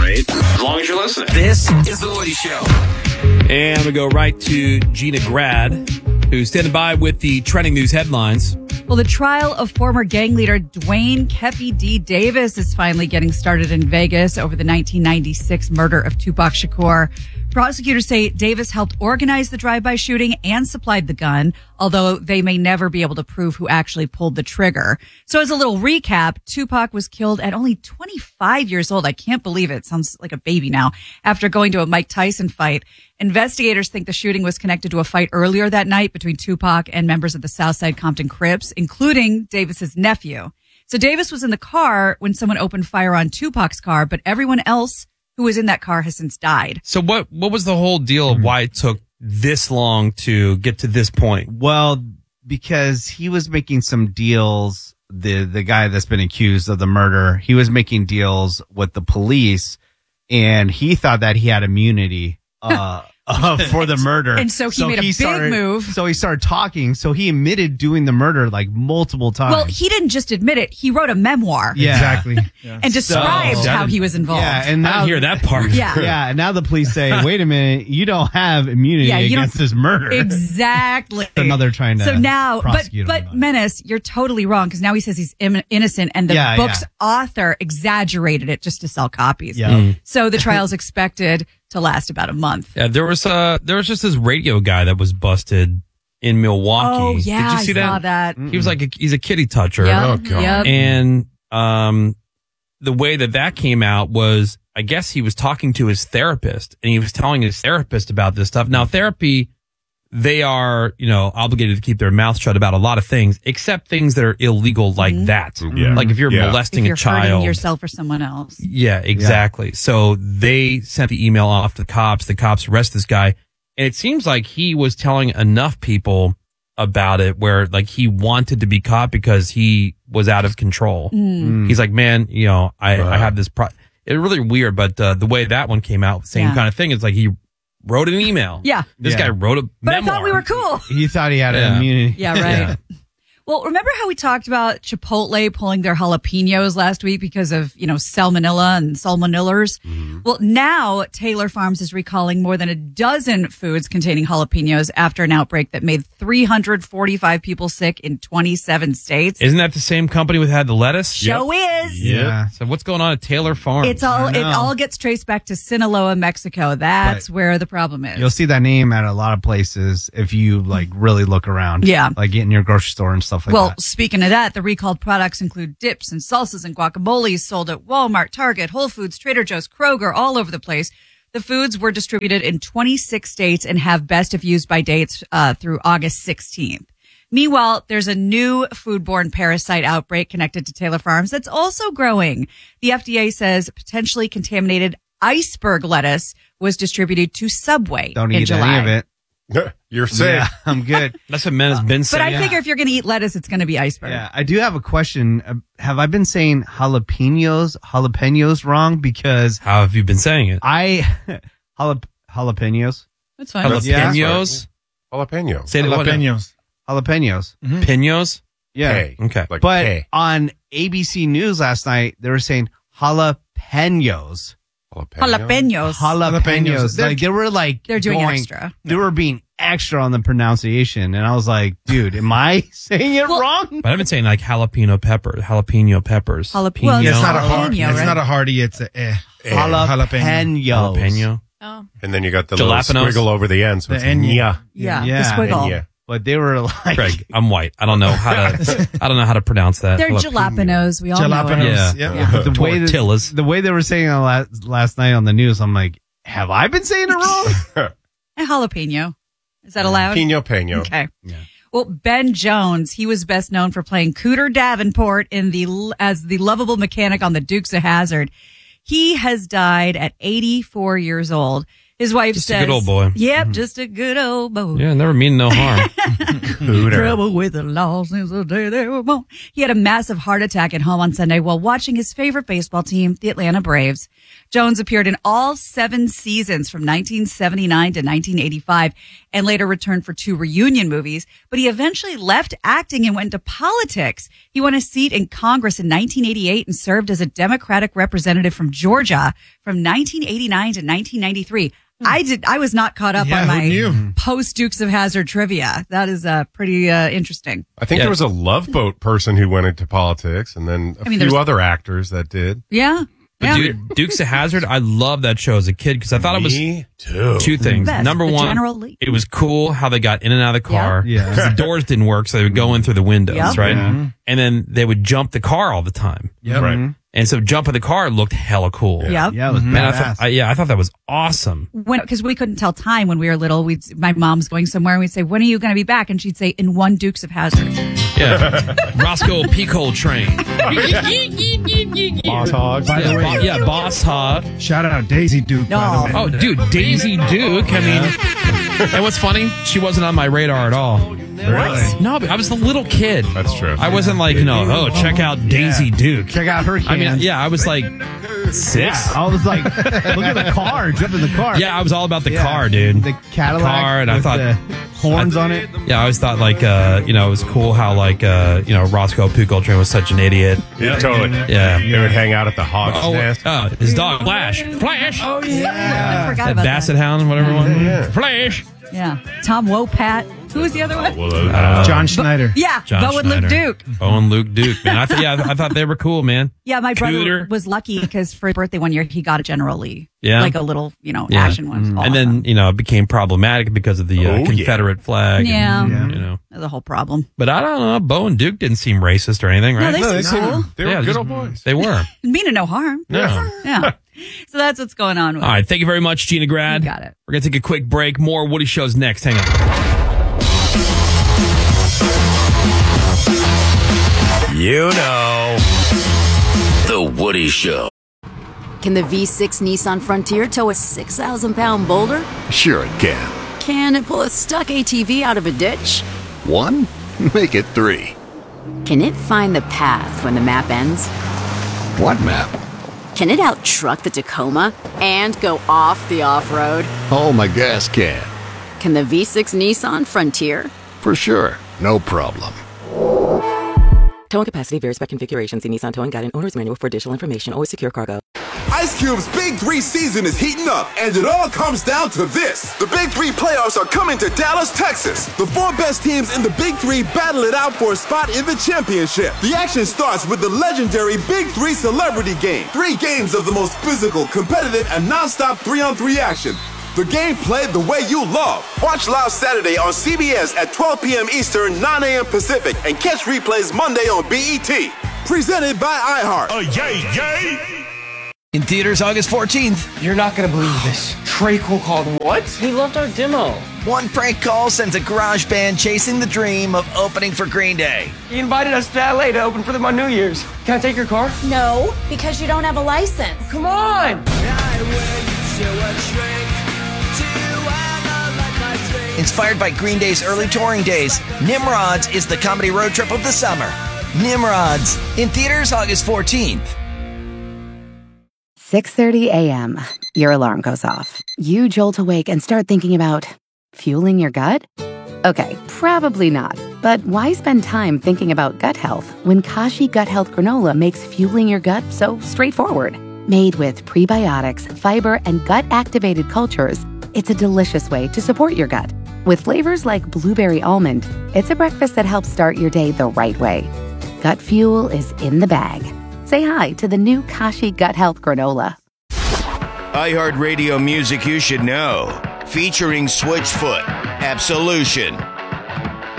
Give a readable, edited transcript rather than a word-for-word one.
right? As long as you're listening. This is The Woody Show. And I'm going to go right to Gina Grad, who's standing by with the trending news headlines. Well, the trial of former gang leader Dwayne Kepi D. Davis is finally getting started in Vegas over the 1996 murder of Tupac Shakur. Prosecutors say Davis helped organize the drive-by shooting and supplied the gun, although they may never be able to prove who actually pulled the trigger. So as a little recap, Tupac was killed at only 25 years old. I can't believe it. Sounds like a baby now. After going to a Mike Tyson fight, investigators think the shooting was connected to a fight earlier that night between Tupac and members of the Southside Compton Crips, including Davis's nephew. So Davis was in the car when someone opened fire on Tupac's car, but everyone else who was in that car has since died. So what was the whole deal of why it took this long to get to this point? Well, because he was making some deals, the guy that's been accused of the murder, he was making deals with the police, and he thought that he had immunity for the murder. And so he made a big move. So he started talking. So he admitted doing the murder like multiple times. Well, he didn't just admit it. He wrote a memoir. Yeah. Exactly. And described how he was involved. Yeah, and I now didn't hear that part. Yeah. Yeah, and now the police say, wait a minute, you don't have immunity against this murder. Exactly. So now they're trying to So now, prosecute him but on it. Menace, you're totally wrong because now he says he's innocent, and the book's author exaggerated it just to sell copies. Yeah. So the trial's expected to last about a month. Yeah, there was just this radio guy that was busted in Milwaukee. Oh yeah, Did you see I saw that. He was like he's a kitty toucher. Yep, Oh, God. yep. And the way that came out was, I guess he was talking to his therapist, and he was telling his therapist about this stuff. Now, therapy, they are, obligated to keep their mouth shut about a lot of things, except things that are illegal like that. Yeah. Like if you're molesting If you're a child. hurting yourself or someone else. Yeah, exactly. So they sent the email off to the cops. The cops arrest this guy. And it seems like he was telling enough people about it where like he wanted to be caught because he was out of control. He's like, man, I have this it's really weird, but the way that one came out, same kind of thing. It's like he wrote an email. Yeah. This guy wrote a But memoir. I thought we were cool. He thought he had immunity. Yeah, right. Well, remember how we talked about Chipotle pulling their jalapenos last week because of, salmonella and salmonellars? Well, now Taylor Farms is recalling more than a dozen foods containing jalapenos after an outbreak that made 345 people sick in 27 states. Isn't that the same company that had the lettuce? Show is. Yeah. So what's going on at Taylor Farms? It all gets traced back to Sinaloa, Mexico. That's where the problem is. You'll see that name at a lot of places if you really look around. Yeah. Like in your grocery store and stuff like Well, that. speaking of that, the recalled products include dips and salsas and guacamoles sold at Walmart, Target, Whole Foods, Trader Joe's, Kroger, all over the place. The foods were distributed in 26 states and have best of use by dates through August 16th. Meanwhile, there's a new foodborne parasite outbreak connected to Taylor Farms that's also growing. The FDA says potentially contaminated iceberg lettuce was distributed to Subway Don't in eat July. any of it. You're safe. Yeah, I'm good. That's what men has been But saying. I figure if you're going to eat lettuce, it's going to be iceberg. Yeah, I do have a question. Have I been saying jalapenos wrong? Because How have you been saying it? jalapenos. That's fine. Jalapenos? Jalapeno. Say that one. Jalapenos. Jalapenos. Pinos? Yeah. Hey. Okay. Like But hey. on ABC News last night, they were saying jalapenos. Jalapenos. Jalapenos. Like they were like They're doing extra. They were being extra on the pronunciation, and I was like, dude, am I saying it wrong? But I've been saying like jalapeno peppers. Well, It's not a hard. Jalapeno, It's right? not a hardy. It's a Jalapenos. Jalapeno. Oh. And then you got the Jalapenos. little squiggle over the end, so it's The enya. nya. Yeah. Yeah. The squiggle. Enya. But they were like, Craig, I'm white. I don't know how to pronounce that. They're jalapenos. We all know Jalapenos. it. Yeah. Yeah. the way Tortillas. the way they were saying it last night on the news, I'm like, have I been saying it wrong? A jalapeno. Is that allowed? Pino. Okay. Well, Ben Jones, he was best known for playing Cooter Davenport as the lovable mechanic on the Dukes of Hazzard. He has died at 84 years old. His wife Just says, a good old boy. Yep, just a good old boy. Yeah, never mean no harm. Trouble with the law since the day they were born. He had a massive heart attack at home on Sunday while watching his favorite baseball team, the Atlanta Braves. Jones appeared in all 7 seasons from 1979 to 1985 and later returned for 2 reunion movies, but he eventually left acting and went into politics. He won a seat in Congress in 1988 and served as a Democratic representative from Georgia from 1989 to 1993. I was not caught up on my post Dukes of Hazzard trivia. That is pretty interesting. I think there was a Love Boat person who went into politics, and then a few other actors that did. Yeah. But dude, Dukes of Hazzard, I loved that show as a kid because I thought it was two things. Best, Number one, it was cool how they got in and out of the car. Yeah. The doors didn't work, so they would go in through the windows, right? Yeah. And then they would jump the car all the time. Yep. Right. And so jumping the car looked hella cool. Yeah. Yeah, it was Man, badass. I thought that was awesome. Because we couldn't tell time when we were little. My mom's going somewhere and we'd say, when are you going to be back? And she'd say, in 1 Dukes of Hazzard. Yeah. Roscoe Peacock Train. Boss Hog. By the way, Boss Hog. shout out Daisy Duke. By the way. Oh, dude, Daisy Duke. I mean, and what's funny? She wasn't on my radar at all. Really? No, but I was a little kid. That's true. I wasn't like, check out Daisy Duke. Check out her hands. I mean, I was like 6. I was like, look at the car, jump in the car. Yeah, I was all about the car, dude. The Cadillac car, and I with thought the horns on it. Yeah, I always thought like, it was cool how like, Roscoe Peacock Train was such an idiot. Yeah, totally. Yeah. They would hang out at the Hog's Nest. His dog Flash. Oh, yeah. I forgot That about Basset Hound, whatever one. Yeah. Flash. that. Yeah. Tom Wopat. Who was the other one? John Schneider. Yeah. John Bo and Luke Schneider. Duke. Bo and Luke Duke, man. I thought they were cool, man. Yeah, my brother Cooter. was lucky because for his birthday one year, he got a General Lee. Yeah. Like a little, action one. And then, it became problematic because of the Confederate flag. Yeah. And, the whole problem. But I don't know. Bo and Duke didn't seem racist or anything, right? No, they seem cool. They were Yeah, good just- old boys. They were. Meaning no harm. No. Yeah. So that's what's going on with All right. Thank you very much, Gina Grad. You got it. We're going to take a quick break. More Woody Shows next. Hang on. The Woody Show. Can the V6 Nissan Frontier tow a 6,000-pound boulder? Sure it can. Can it pull a stuck ATV out of a ditch? 1? Make it 3. Can it find the path when the map ends? What map? Can it out-truck the Tacoma and go off the off-road? Oh, my gas can. Can the V6 Nissan Frontier? For sure. No problem. Towing capacity varies by configuration. See Nissan Towing Guide and Owner's Manual for additional information. Always secure cargo. Ice Cube's Big 3 season is heating up, and it all comes down to this. The Big 3 playoffs are coming to Dallas, Texas. The 4 best teams in the Big 3 battle it out for a spot in the championship. The action starts with the legendary Big 3 Celebrity Game. 3 games of the most physical, competitive, and non-stop 3-on-3 action. The game played the way you love. Watch live Saturday on CBS at 12 p.m. Eastern, 9 a.m. Pacific, and catch replays Monday on BET. Presented by iHeart. In theaters August 14th. You're not going to believe this. Trey Cole called what? He loved our demo. One prank call sends a garage band chasing the dream of opening for Green Day. He invited us to LA to open for them on New Year's. Can I take your car? No, because you don't have a license. Come on! Inspired by Green Day's early touring days, Nimrods is the comedy road trip of the summer. Nimrods, in theaters August 14th. 6:30 a.m. Your alarm goes off. You jolt awake and start thinking about fueling your gut? Okay, probably not. But why spend time thinking about gut health when Kashi Gut Health Granola makes fueling your gut so straightforward? Made with prebiotics, fiber, and gut-activated cultures, it's a delicious way to support your gut. With flavors like blueberry almond, it's a breakfast that helps start your day the right way. Gut fuel is in the bag. Say hi to the new Kashi Gut Health Granola. iHeartRadio music you should know. Featuring Switchfoot, Absolution,